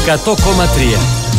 100,3.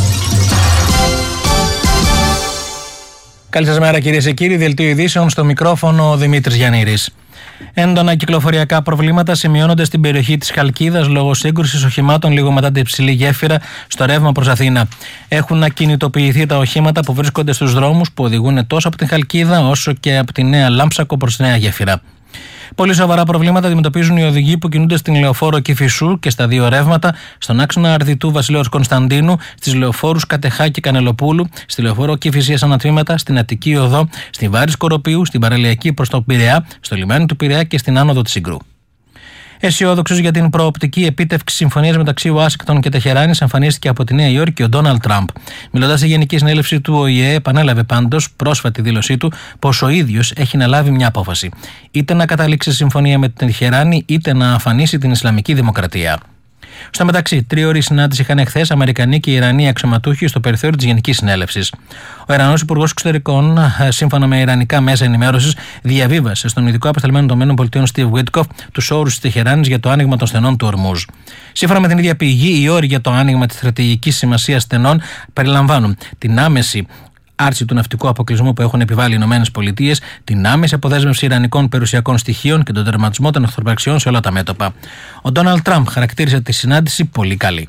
Καλή σας μέρα κυρίες και κύριοι, δελτίο ειδήσεων, στο μικρόφωνο ο Δημήτρης Γιαννήρης. Έντονα κυκλοφοριακά προβλήματα σημειώνονται στην περιοχή της Χαλκίδας λόγω σύγκρουσης οχημάτων λίγο μετά την υψηλή γέφυρα στο ρεύμα προς Αθήνα. Έχουν ακινητοποιηθεί τα οχήματα που βρίσκονται στους δρόμους που οδηγούν τόσο από την Χαλκίδα όσο και από τη Νέα Λάμψακο προς τη Νέα Γέφυρα. Πολύ σοβαρά προβλήματα αντιμετωπίζουν οι οδηγοί που κινούνται στην λεωφόρο Κηφισού και στα δύο ρεύματα, στον άξονα Αρδιτού Βασιλέως Κωνσταντίνου, στις λεωφόρους Κατεχά και Κανελοπούλου, στη λεωφόρο Κηφισίας Ανατμήματα, στην Αττική Οδό, στη Βάρη Κοροπίου, στην παραλιακή προς το Πειραιά, στο λιμάνι του Πειραιά και στην άνοδο της Συγκρού. Αισιόδοξος για την προοπτική επίτευξη συμφωνίας μεταξύ Ουάσιγκτον και Τεχεράνης εμφανίστηκε από τη Νέα Υόρκη ο Ντόναλντ Τραμπ. Μιλώντας στη Γενική Συνέλευση του ΟΗΕ, επανέλαβε πάντως πρόσφατη δήλωσή του πως ο ίδιος έχει να λάβει μια απόφαση. Είτε να καταλήξει συμφωνία με την Τεχεράνη, είτε να αφανίσει την Ισλαμική Δημοκρατία. Στο μεταξύ, τρίωρη συνάντηση είχαν εχθές Αμερικανοί και Ιρανοί αξιωματούχοι στο περιθώριο της Γενικής Συνέλευσης. Ο Ιρανός Υπουργός Εξωτερικών, σύμφωνα με ιρανικά μέσα ενημέρωσης, διαβίβασε στον ειδικό απεσταλμένο των ΗΠΑ Steve Witkoff τους όρους της Τεχεράνης για το άνοιγμα των στενών του Ορμούζ. Σύμφωνα με την ίδια πηγή, οι όροι για το άνοιγμα της στρατηγικής σημασίας στενών περιλαμβάνουν την άμεση άρση του ναυτικού αποκλεισμού που έχουν επιβάλει οι ΗΠΑ, την άμεση αποδέσμευση ιρανικών περιουσιακών στοιχείων και τον τερματισμό των εχθροπραξιών σε όλα τα μέτωπα. Ο Ντόναλντ Τραμπ χαρακτήρισε τη συνάντηση πολύ καλή.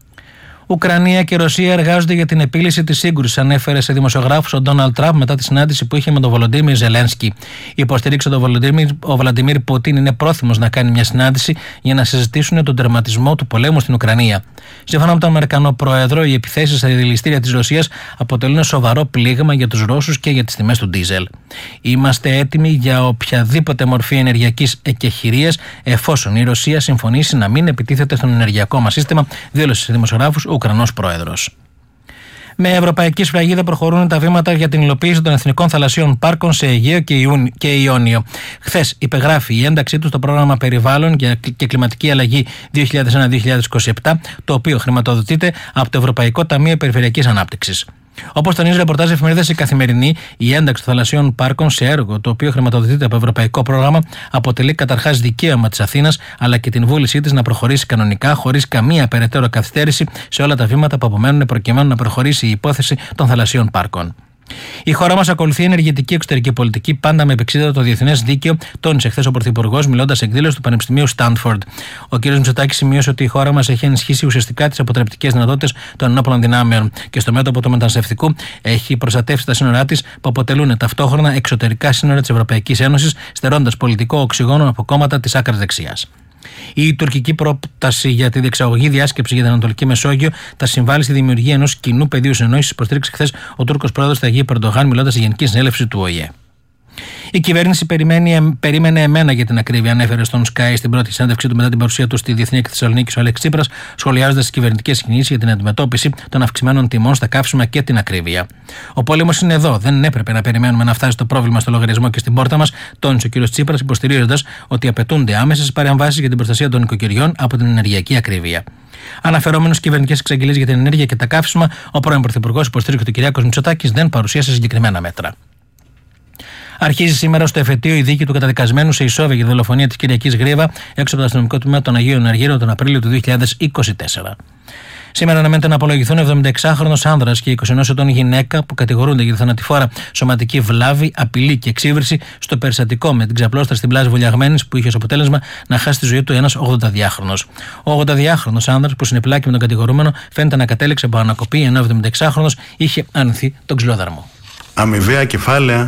Ουκρανία και Ρωσία εργάζονται για την επίλυση της σύγκρουσης, ανέφερε σε δημοσιογράφους ο Ντόναλντ Τραμπ μετά τη συνάντηση που είχε με τον Βολοντίμιρ Ζελένσκι. Υποστήριξε ο Βλαντιμίρ Πούτιν είναι πρόθυμος να κάνει μια συνάντηση για να συζητήσουν τον τερματισμό του πολέμου στην Ουκρανία. Σύμφωνα με τον Αμερικανό Πρόεδρο, οι επιθέσεις στα δηληστήρια της Ρωσίας αποτελούν σοβαρό πλήγμα για τους Ρώσους και για τις τιμές του ντίζελ. Είμαστε έτοιμοι για οποιαδήποτε μορφή ενεργειακής εκεχηρίας εφόσον η Ρωσία συμφωνήσει να μην επιτίθεται στον ενεργειακό μας σύστημα, δήλωσε σε δημοσιογράφους ο Ουκρανός Πρόεδρος. Με ευρωπαϊκή σφραγίδα προχωρούν τα βήματα για την υλοποίηση των εθνικών θαλασσίων πάρκων σε Αιγαίο και Ιόνιο. Χθες υπεγράφει η ένταξή του στο πρόγραμμα Περιβάλλον και Κλιματική Αλλαγή 2001-2027, το οποίο χρηματοδοτείται από το Ευρωπαϊκό Ταμείο Περιφερειακής Ανάπτυξης. Όπως τονίζει ρεπορτάζ εφημερίδας Η Καθημερινή, η ένταξη των θαλασσίων πάρκων σε έργο το οποίο χρηματοδοτείται από ευρωπαϊκό πρόγραμμα αποτελεί καταρχάς δικαίωμα της Αθήνας, αλλά και την βούλησή της να προχωρήσει κανονικά, χωρίς καμία περαιτέρω καθυστέρηση, σε όλα τα βήματα που απομένουν προκειμένου να προχωρήσει η υπόθεση των θαλασσίων πάρκων. Η χώρα μας ακολουθεί ενεργητική εξωτερική πολιτική, πάντα με επεξίδα το διεθνές δίκαιο, τόνισε χθες ο Πρωθυπουργός, μιλώντας σε εκδήλωση του Πανεπιστημίου Στάνφορντ. Ο κ. Μητσοτάκης σημείωσε ότι η χώρα μας έχει ενισχύσει ουσιαστικά τις αποτρεπτικές δυνατότητες των ενόπλων δυνάμεων και στο μέτωπο του μεταναστευτικού έχει προστατεύσει τα σύνορά της, που αποτελούν ταυτόχρονα εξωτερικά σύνορα της Ευρωπαϊκής Ένωσης, στερώντας πολιτικό οξυγόνο από κόμματα της άκρας δεξιάς. Η τουρκική πρόταση για τη διεξαγωγή διάσκεψη για την Ανατολική Μεσόγειο θα συμβάλλει στη δημιουργία ενός κοινού πεδίου συνεννόησης, υποστήριξε χθες ο Τούρκος πρόεδρος Ταγίπ Ερντογάν, μιλώντας στη Γενική Συνέλευση του ΟΗΕ. Η κυβέρνηση περίμενε εμένα για την ακρίβεια, ανέφερε στον Sky στην πρώτη συνέντευξή του μετά την παρουσία του στη Διεθνή Έκθεση Θεσσαλονίκης ο Αλέξης Τσίπρας, σχολιάζοντας τις κυβερνητικές κινήσεις για την αντιμετώπιση των αυξημένων τιμών στα καύσιμα και την ακρίβεια. Ο πόλεμος είναι εδώ. Δεν έπρεπε να περιμένουμε να φτάσει το πρόβλημα στο λογαριασμό και στην πόρτα μας, τόνισε ο κ. Τσίπρας, υποστηρίζοντας ότι απαιτούνται άμεσες παρεμβάσεις για την προστασία των οικοκυριών από την ενεργειακή ακρίβεια. Αναφερόμενος κυβερνητικές εξαγγελίες για την ενέργεια και τα καύσιμα, ο πρώην Πρωθυπουργός υποστήριξε ότι ο κ. Μητσοτάκης δεν παρουσίασε συγκεκριμένα μέτρα. Αρχίζει σήμερα στο εφετείο η δίκη του καταδικασμένου σε ισόβια για τη δολοφονία της Κυριακής Γρήβα έξω από το αστυνομικό τμήμα των Αγίων Αργύρων τον Απρίλιο του 2024. Σήμερα αναμένεται να απολογηθούν 76χρονος άνδρας και 21 ετών γυναίκα που κατηγορούνται για τη θανατηφόρα σωματική βλάβη, απειλή και εξύβριση στο περιστατικό με την ξαπλώστρα στην πλάζ Βουλιαγμένης που είχε ως αποτέλεσμα να χάσει τη ζωή του ένας 82χρονος. Ο 82χρονος άνδρας που συνεπλάκη με τον κατηγορούμενο φαίνεται να κατέληξε από ανακοπή, ενώ ο 76χρονος είχε αρνηθεί τον ξυλόδαρμο. Αμοιβαία κεφάλαια.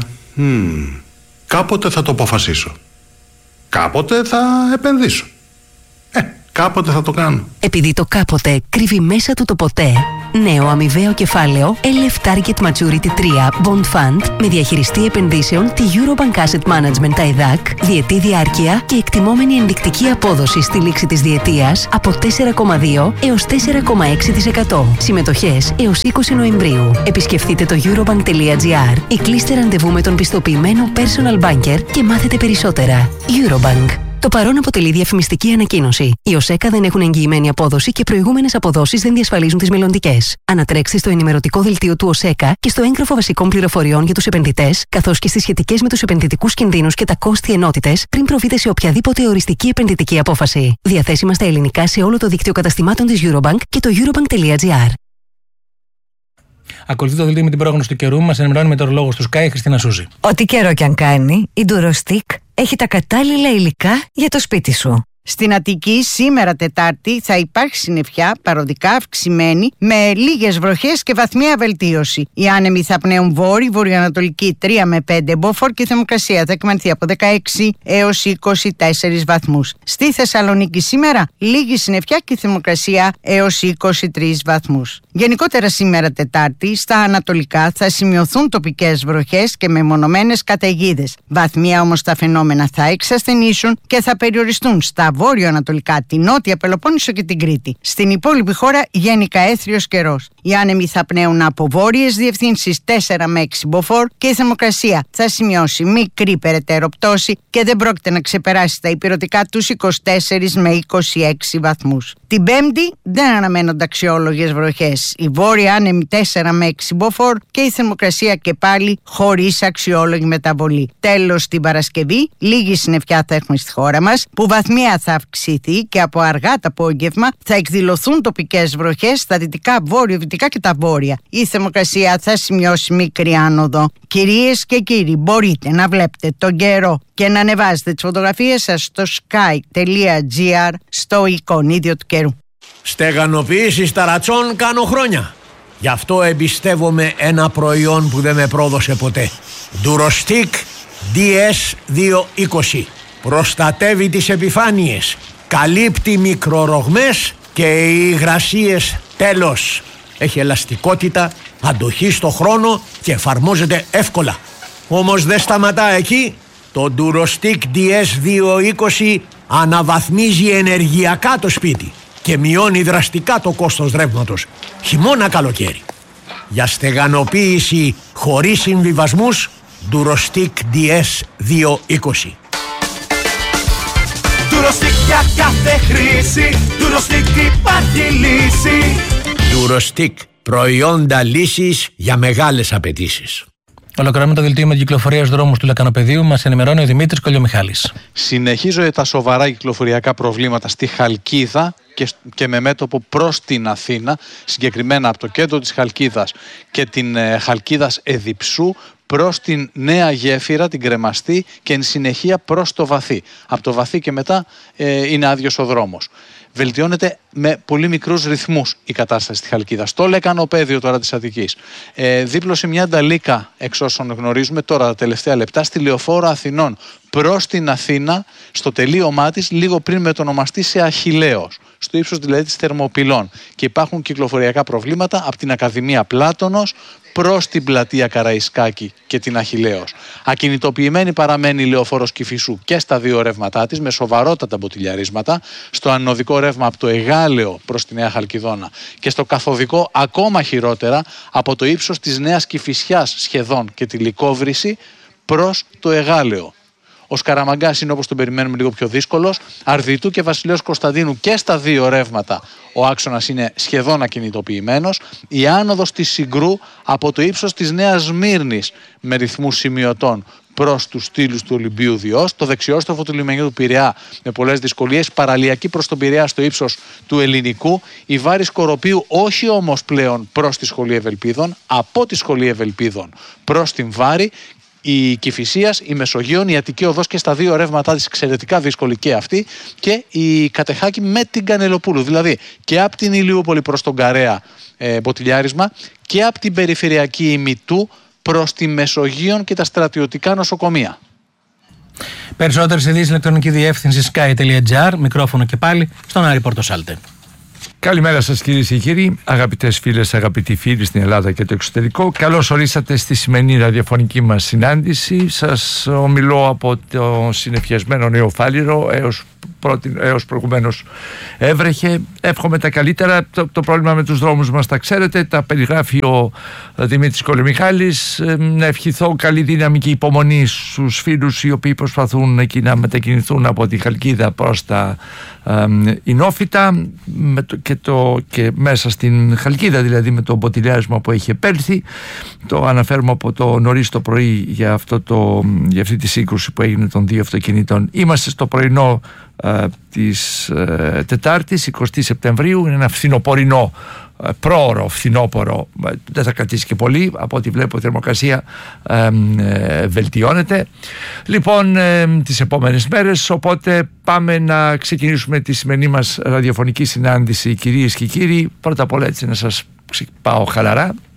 Κάποτε θα το αποφασίσω. Κάποτε θα επενδύσω. Κάποτε θα το κάνω. Επειδή το κάποτε κρύβει μέσα του το ποτέ, νέο αμοιβαίο κεφάλαιο LF Target Maturity 3 Bond Fund με διαχειριστή επενδύσεων τη Eurobank Asset Management ΤΑΙΔΑΚ, διετή διάρκεια και εκτιμόμενη ενδεικτική απόδοση στη λήξη της διετίας από 4,2 έως 4,6%. Συμμετοχές έως 20 Νοεμβρίου. Επισκεφτείτε το eurobank.gr ή κλείστε ραντεβού με τον πιστοποιημένο personal banker και μάθετε περισσότερα. Eurobank. Το παρόν αποτελεί διαφημιστική ανακοίνωση. Οι ΟΣΕΚΑ δεν έχουν εγγυημένη απόδοση και προηγούμενες αποδόσεις δεν διασφαλίζουν τις μελλοντικές. Ανατρέξτε στο ενημερωτικό δελτίο του ΟΣΕΚΑ και στο έγγραφο βασικών πληροφοριών για τους επενδυτές, καθώς και στις σχετικές με τους επενδυτικούς κινδύνους και τα κόστη ενότητες, πριν προβείτε σε οποιαδήποτε οριστική επενδυτική απόφαση. Διαθέσιμα στα ελληνικά σε όλο το δίκτυο καταστημάτων της Eurobank και το eurobank.gr. Ακολουθεί το δελτίο με την πρόγνωση του καιρού. Μας ενημερώνει μετεωρολόγος του Sky, Χριστίνα Σούζη. Ό,τι καιρό κι αν κάνει, η Durostick έχει τα κατάλληλα υλικά για το σπίτι σου. Στην Αττική σήμερα Τετάρτη θα υπάρχει συννεφιά παροδικά αυξημένη με λίγες βροχές και βαθμία βελτίωση. Οι άνεμοι θα πνέουν βορειοανατολική 3 με 5 μποφόρ και η θερμοκρασία θα εκμανθεί από 16 έως 24 βαθμούς. Στη Θεσσαλονίκη σήμερα λίγη συννεφιά και η θερμοκρασία έως 23 βαθμούς. Γενικότερα σήμερα Τετάρτη στα ανατολικά θα σημειωθούν τοπικές βροχές και μεμονωμένες καταιγίδες. Βαθμία όμως τα φαινόμενα θα εξασθενήσουν και θα περιοριστούν στα βόρειο-ανατολικά, την Νότια Πελοπόννησο και την Κρήτη. Στην υπόλοιπη χώρα γενικά έθριος καιρός. Οι άνεμοι θα πνέουν από βόρειες διευθύνσεις 4 με 6 μποφόρ και η θερμοκρασία θα σημειώσει μικρή περαιτέρω πτώση και δεν πρόκειται να ξεπεράσει τα υπηρετικά τους 24 με 26 βαθμούς. Την Πέμπτη δεν αναμένονται αξιόλογες βροχές. Οι βόρειοι άνεμοι 4 με 6 μποφόρ και η θερμοκρασία και πάλι χωρίς αξιόλογη μεταβολή. Τέλος, την Παρασκευή λίγη συννεφιά θα έχουμε στη χώρα μας, που βαθμία θα αυξηθεί και από αργά το απόγευμα θα εκδηλωθούν τοπικές βροχές στα δυτικά, βόρειο-δυτικά και τα βόρεια. Η θερμοκρασία θα σημειώσει μικρή άνοδο. Κυρίες και κύριοι, μπορείτε να βλέπετε τον καιρό και να ανεβάζετε τις φωτογραφίες σας στο sky.gr στο εικονίδιο του καιρού. Στεγανοποίηση ταρατσών κάνω χρόνια. Γι' αυτό εμπιστεύομαι ένα προϊόν που δεν με πρόδωσε ποτέ. Durostick DS220. Προστατεύει τις επιφάνειες, καλύπτει μικρορογμές και υγρασίες. Τέλος, έχει ελαστικότητα, αντοχή στο χρόνο και εφαρμόζεται εύκολα. Όμως δεν σταματά εκεί. Το Durostick DS220 αναβαθμίζει ενεργειακά το σπίτι και μειώνει δραστικά το κόστος ρεύματος, χειμώνα καλοκαίρι. Για στεγανοποίηση χωρίς συμβιβασμούς, Durostick DS220. Durostick για κάθε χρήση, Durostick υπάρχει λύση. Durostick, προϊόντα λύσης για μεγάλες απαιτήσεις. Ολοκληρώνουμε το δελτίο με την κυκλοφορία στους δρόμους του Λεκανοπεδίου. Μας ενημερώνει ο Δημήτρης Κολιομιχάλης. Συνεχίζονται τα σοβαρά κυκλοφοριακά προβλήματα στη Χαλκίδα και με μέτωπο προς την Αθήνα, συγκεκριμένα από το κέντρο της Χαλκίδας και την Χαλκίδας Εδιψού προς την Νέα Γέφυρα, την Κρεμαστή και εν συνεχεία προς το Βαθύ. Από το Βαθύ και μετά είναι άδειος ο δρόμος. Βελτιώνεται με πολύ μικρούς ρυθμούς η κατάσταση στη Χαλκίδα. Στο Λεκανοπέδιο τώρα της Αττικής. Δίπλωσε μια νταλίκα, εξ όσων γνωρίζουμε τώρα τα τελευταία λεπτά, στη Λεωφόρο Αθηνών προς την Αθήνα, στο τελείωμά της, λίγο πριν μετονομαστεί σε Αχιλλέος, στο ύψος δηλαδή της Θερμοπυλών. Και υπάρχουν κυκλοφοριακά προβλήματα από την Ακαδημία Πλάτωνος προς την πλατεία Καραϊσκάκη και την Αχιλλέος. Ακινητοποιημένη παραμένει η Λεωφόρος Κηφισού και στα δύο ρεύματά της με σοβαρότατα μποτιλιαρίσματα, στο ανωδικό ρεύμα από το Εγάλεο προς τη Νέα Χαλκιδόνα και στο καθοδικό ακόμα χειρότερα από το ύψος της Νέας Κηφισιάς σχεδόν και τη Λυκόβρηση προς το Εγάλεο. Ο Σκαραμαγκάς είναι, όπως τον περιμένουμε, λίγο πιο δύσκολος. Αρδιτού και Βασιλέως Κωνσταντίνου και στα δύο ρεύματα ο άξονας είναι σχεδόν ακινητοποιημένος. Η άνοδος της Συγκρού από το ύψος της Νέας Σμύρνης με ρυθμούς σημειωτών προς τους στήλους του Ολυμπίου Διός. Το δεξιόστροφο του λιμενιού του Πειραιά με πολλές δυσκολίες. Παραλιακή προς τον Πειραιά στο ύψος του Ελληνικού. Η Βάρη Σκοροπίου όχι όμως πλέον προς τη Σχολή Ευελπίδων, από τη Σχολή Ευελπίδων προς την Βάρη. Η Κηφισίας, η Μεσογείων, η Αττική Οδός και στα δύο ρεύματά της εξαιρετικά δύσκολη και αυτή, και η Κατεχάκη με την Κανελοπούλου. Δηλαδή και από την Ηλιούπολη προς τον Καρέα μποτιλιάρισμα και από την περιφερειακή ημιτού προς τη Μεσογείων και τα στρατιωτικά νοσοκομεία. Περισσότερες ειδήσεις ηλεκτρονική διεύθυνση sky.gr, μικρόφωνο και πάλι στον Άρη Πορτοσάλτε. Καλημέρα σας κυρίες και κύριοι, αγαπητές φίλες, αγαπητοί φίλοι στην Ελλάδα και το εξωτερικό. Καλώς ορίσατε στη σημερινή ραδιοφωνική μας συνάντηση. Σας ομιλώ από το συνεφιασμένο Νεοφάλιρο, έως προηγουμένως έβρεχε. Εύχομαι τα καλύτερα. Το πρόβλημα με τους δρόμους μας τα ξέρετε, τα περιγράφει ο Δημήτρης Κολομιχάλης. Να ευχηθώ καλή δύναμη και υπομονή στους φίλους οι οποίοι προσπαθούν εκεί να μετακινηθούν από τη Χαλκίδα προς τα Ινόφυτα και μέσα στην Χαλκίδα, δηλαδή με το μποτιλιάρισμα που έχει επέλθει. Το αναφέρουμε από το νωρίς το πρωί για αυτή τη σύγκρουση που έγινε των δύο αυτοκινήτων. Είμαστε στο πρωινό της Τετάρτης 20 Σεπτεμβρίου. Είναι ένα φθινοπορεινό, πρόωρο φθινόπορο, δεν θα κρατήσει και πολύ. Από ό,τι βλέπω η θερμοκρασία βελτιώνεται λοιπόν τις επόμενες μέρες, οπότε πάμε να ξεκινήσουμε τη σημερινή μας ραδιοφωνική συνάντηση, κυρίες και κύριοι. Πρώτα απ' όλα έτσι να σας πάω χαλαρά.